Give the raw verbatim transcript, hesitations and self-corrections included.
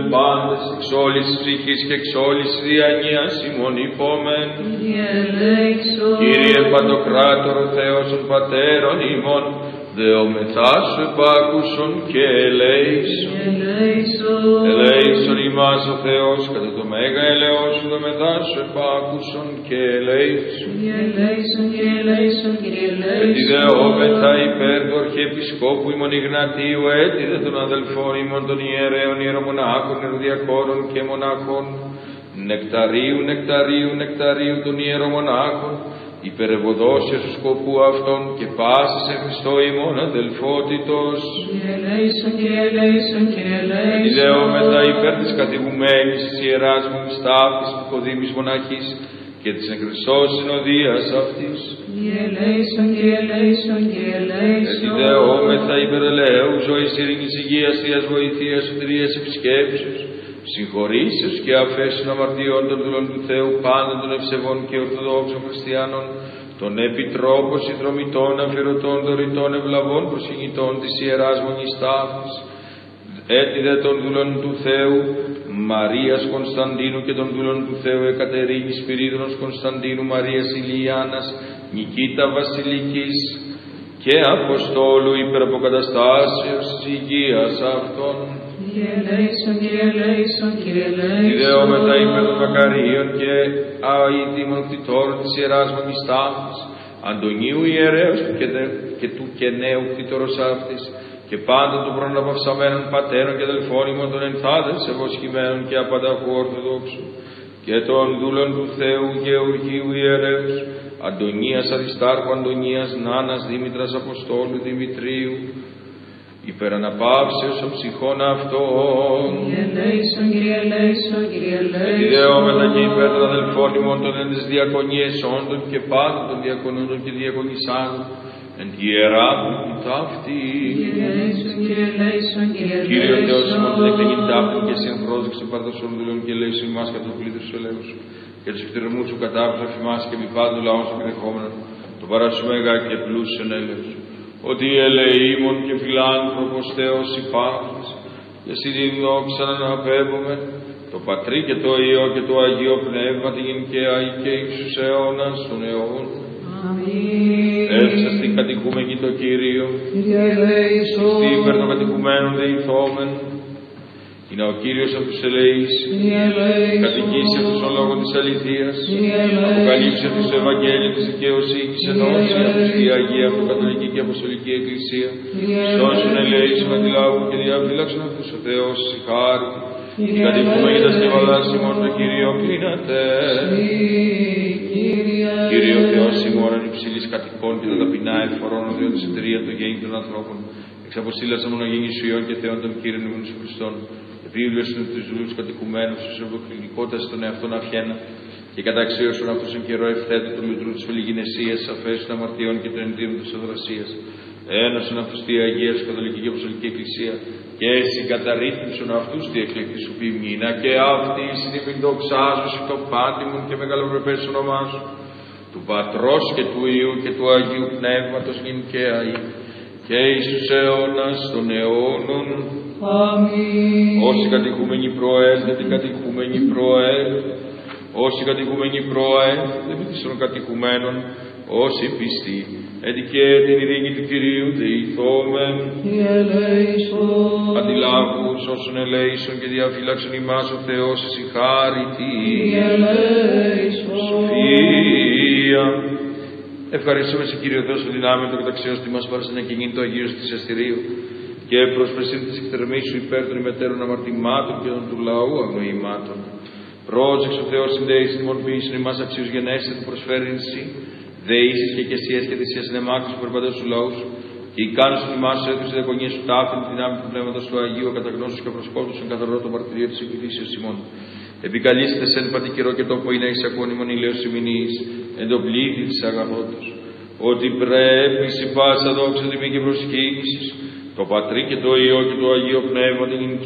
πάντες, εξ όλης της ψυχής και εξ όλης της διανοίας ημών υπόμεν. Κύριε Παντοκράτορ, Θεός των Πατέρων ημών, δεομεθά σου επάκουσον και ελέησον. Ελέησον ημάς ο Θεός, κατά το μέγα ελεός σου δεομεθά σου επάκουσον και ελέησον. Έτσι δεόμεθα υπέρ του Αρχιεπισκόπου ημών Ιγνατίου, έτσι δε των αδελφών ημών των ιερέων, ιερομονάχων, ιεροδιακόρων και μονάχων, νεκταρίου, νεκταρίου, νεκταρίου των ιερομονάχων, υπερευωδώσεως του σκοπού αυτών και πάσης εν Χριστώ ημών αδελφότητος. Έτσι δεόμεθα υπέρ της κατηγουμένης της Ιεράς Μονιστάφης Νικοδήμης Μοναχής και της εν Χριστώ συνοδείας αυτής. Έτσι δεόμεθα υπέρ ελέου ζωής, ειρήνης, υγείας, θείας βοηθείας, σωτηρίας, επισκέψεως, συγχωρήσεως και αφέσεων αμαρτιών των δούλων του Θεού, πάντων των ευσεβών και ορθοδόξων χριστιανών, των επιτρόπων, συνδρομητών, αφιερωτών, δωρητών, ευλαβών, προσηγητών της Ιεράς Μονής Τάφης, έτη δε των δούλων του Θεού, Μαρίας Κωνσταντίνου και των δούλων του Θεού, Εκατερίνης, Σπυρίδωνος Κωνσταντίνου, Μαρίας Ηλιάννας, Νικήτα Βασιλικής και Αποστόλου υπεραποκαταστάσεως της υγείας αυτών. Ιδεόμεθα υπέρ των Μακαρίων και αείτημων κτητόρων της Ιεράς Μονής Τάφης, Αντωνίου ιερέως και του Κεναίου κτητόρος αυτής, και πάντων των προναπαυσαμένων πατέρων και αδελφών ημών των ενθάδες ευοσχημένων και απανταχού ορθοδόξου, και των δούλων του Θεού Γεωργίου ιερέως, Αντωνίας Αριστάρχου, Αντωνίας Νάνας, Δήμητρας Αποστόλου, Δημητρίου, υπεραναπαύσεως των ψυχών αυτών. Επιδεόμεθα και υπέρ των αδελφών ημών των εν της διακονίες όντων και πάντων των διακονούντων και διακονισάντων, εν τη Ιερά Μονή Ταύτη. Κύριε Θεός ημών των εκλεγήν ταύτων και εσύ εμφρόζεξε παρδοσών δουλών και ελέησον ημάς κατά το πλήθος του ελέους σου, και τους εκτιρμούς σου κατάφερε αφημάς και μη πάντων λαών σου κρεχόμενων, το παράσου μέγα και πλούσιον έλεος. Ότι ελεήμων και φιλάνθρωπος Θεός υπάρχεις, και εσύ την δόξα να αναπέμπουμε, το Πατρί και το Υιό και το Αγίο Πνεύμα, την γενικαία και ύψους αιώνας των αιώνων. Εύξα στην κατοικούμενη το Κύριο, στην υπέρ των κατοικουμένων δεηθόμεν. Είναι ο Κύριος από τους ελεείς, κατοικήσει από τους λόγων της αληθείας, αποκαλύψει από το Ευαγγέλιο της δικαιοσύνης, ενώσει από τη Αγία Αυτοκατολική και Αποστολική Εκκλησία, σώσουν ελεήσουν αντιλάβουν και διαφύλαξουν αυτούς ο Θεός συγχάρη, και κατοικούμε για τα στεβαλάς ημών το Κύριο κλείνατε. Κύριε ο Θεός ημών υψηλής κατοικών και τα ταπεινά εφορών ο Θεός της εταιρεία των γέννη των ανθρώπων, εξαποστήλασα μονογέννη σου Υιόν και Θεόν των Κύριων ημών σου Χριστών, επίβλεσον τους δούλους κατοικουμένους, τους ευρωκλινικότας των εαυτών αφιένα, και καταξίωσον αυτούς εν καιρό ευθέτου των λουτρού της φελιγυνεσίας, αφέσου των αμαρτιών και των εντύμων της αδρασίας. Ένωσον αυτούς τη Αγία σου Καθολική και Αποστολική Εκκλησία, και συγκαταρρύθμισον αυτούς τη εκλεκτή σου ποιμήνα, και αυτή στην δοξάζωση το πάντιμον και μεγαλοπρεπές όνομά σου, του Πατρός και του Υιού και του Αγίου Πνεύματος νυν και αεί, και εις τους αιώνας των αιώνων. Αμήν. Όσοι κατοικούμενοι προέλθετε, κατοικούμενοι προέλθετε, όσοι κατοικούμενοι προέλθετε με τις των κατοικουμένων, όσοι πιστοί, έτσι και την ειρήνη του Κυρίου δεηθόμεν. Αντιλάβους όσων ελέησον και διαφύλαξον ημάς ο Θεός συγχάρητη. Σοφία. Ευχαριστούμε σε Κύριο Θεός του δυνάμεων των καταξιών τη μας παρασύνια και γίνει το Αγίος της Εστηρίου, και προσπεσίν της εκθερμής σου υπέρ των ημετέρων αμαρτημάτων και των του λαού αγνοημάτων. Πρόσεξε ο Θεός συνδέησιν την μορφήσιν ημάς αξίους γενέσαι του προσφέρειν εσύ, δεήσεις και κεσίες και θυσίες νεμάκτους του περπατές του λαού σου, και ικάνωσιν ημάς έτους τη δεκονίες σου τάφην τη δυνάμει του Πνεύματος του Αγίου, καταγνώσους και προσκότους εν καθαρό το μαρτυρίο της εκκλησίας ημών. Επικαλείστε σε εν πατή και τόπο είναι εις ακόνιμον ηλαίος ημινής, εν το πλήθη της αγαθότος, ότι πρέπει σε πάσα δόξα τιμή και προσκύνησης, το Πατρί και το Υιό και το Αγίο Πνεύμα την